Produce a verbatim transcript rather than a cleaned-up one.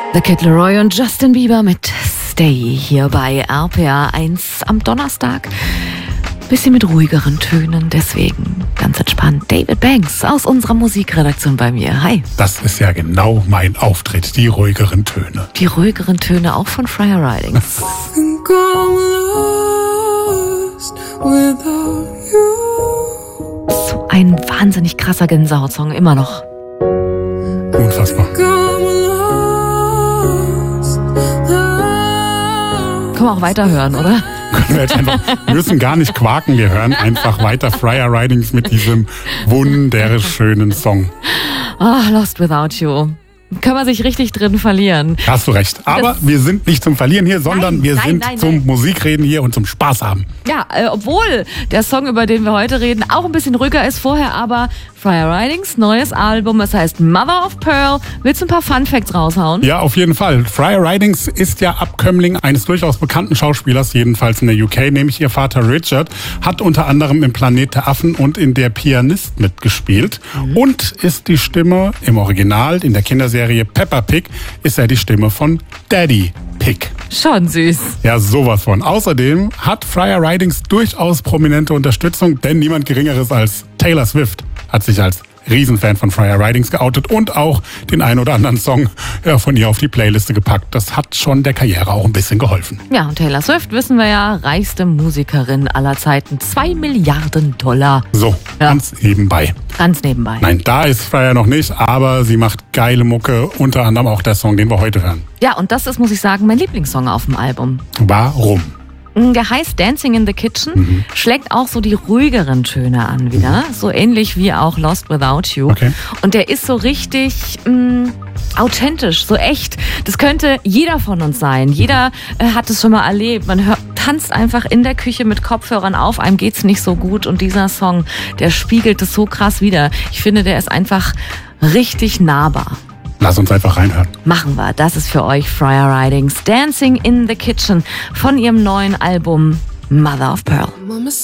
The Kid Laroi und Justin Bieber mit Stay hier bei R P R eins am Donnerstag. Bisschen mit ruhigeren Tönen, deswegen ganz entspannt. David Banks aus unserer Musikredaktion bei mir. Hi. Das ist ja genau mein Auftritt, die ruhigeren Töne. Die ruhigeren Töne auch von Friar Ridings. So ein wahnsinnig krasser Gänsehaut-Song, immer noch. Unfassbar. Können wir auch weiterhören, oder? Können wir jetzt einfach, wir müssen gar nicht quaken, wir hören einfach weiter Friar Ridings mit diesem wunderschönen Song. Ah, oh, Lost Without You. Kann man sich richtig drin verlieren. Hast du recht. Aber das wir sind nicht zum Verlieren hier, sondern nein, wir nein, sind nein, zum nein. Musikreden hier und zum Spaß haben. Ja, äh, obwohl der Song, über den wir heute reden, auch ein bisschen ruhiger ist. Vorher aber Friar Ridings neues Album. Es heißt Mother of Pearl. Willst du ein paar Fun Facts raushauen? Ja, auf jeden Fall. Friar Ridings ist ja Abkömmling eines durchaus bekannten Schauspielers, jedenfalls in der U K, nämlich ihr Vater Richard, hat unter anderem im Planet der Affen und in Der Pianist mitgespielt mhm. und ist die Stimme im Original in der Kinderserie Peppa Pig ist er die Stimme von Daddy Pig. Schon süß. Ja, sowas von. Außerdem hat Friar Ridings durchaus prominente Unterstützung, denn niemand Geringeres als Taylor Swift hat sich als Riesenfan von Friar Ridings geoutet und auch den einen oder anderen Song ja, von ihr auf die Playliste gepackt. Das hat schon der Karriere auch ein bisschen geholfen. Ja, und Taylor Swift, wissen wir ja, reichste Musikerin aller Zeiten. Zwei Milliarden Dollar. So, ja. ganz nebenbei. Ganz nebenbei. Nein, da ist Friar noch nicht, aber sie macht geile Mucke, unter anderem auch der Song, den wir heute hören. Ja, und das ist, muss ich sagen, mein Lieblingssong auf dem Album. Warum? Der heißt Dancing in the Kitchen, mhm. schlägt auch so die ruhigeren Töne an wieder, mhm. so ähnlich wie auch Lost Without You. Okay. Und der ist so richtig mh, authentisch, so echt. Das könnte jeder von uns sein. Jeder äh, hat es schon mal erlebt. Man hört, tanzt einfach in der Küche mit Kopfhörern auf, einem geht's nicht so gut. Und dieser Song, der spiegelt es so krass wider. Ich finde, der ist einfach richtig nahbar. Lass uns einfach reinhören. Machen wir. Das ist für euch Friar Ridings Dancing in the Kitchen von ihrem neuen Album Mother of Pearl.